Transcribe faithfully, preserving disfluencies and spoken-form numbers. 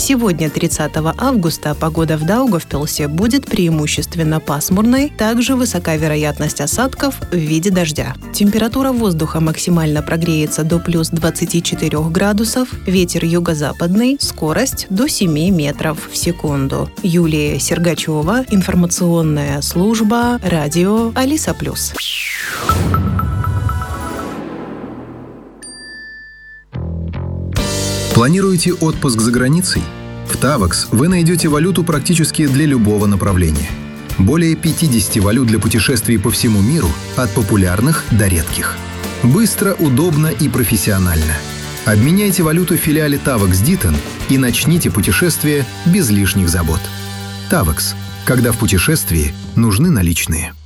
Сегодня, тридцатого августа, погода в Даугавпилсе будет преимущественно пасмурной, также высока вероятность осадков в виде дождя. Температура воздуха максимально прогреется до плюс двадцати четырёх градусов, ветер юго-западный, скорость до семи метров в секунду. Юлия Сергачева, информационная служба, радио Алиса Плюс. Планируете отпуск за границей? В Tavax вы найдете валюту практически для любого направления. Более пятидесяти валют для путешествий по всему миру, от популярных до редких. Быстро, удобно и профессионально. Обменяйте валюту в филиале Tavax Ditton и начните путешествие без лишних забот. Tavax. Когда в путешествии нужны наличные.